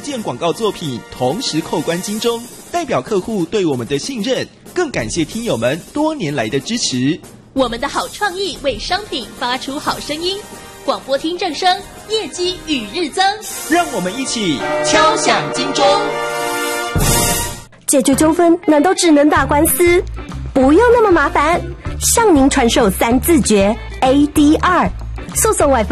件广告作品同时扣关金钟，代表客户对我们的信任，更感谢听友们多年来的支持。 我们的好创意为商品发出好声音，广播听正声，业绩与日增。 让我们一起敲响金钟。 解决纠纷难道只能打官司？不用那么麻烦，向您传授3字诀 ADR，诉讼外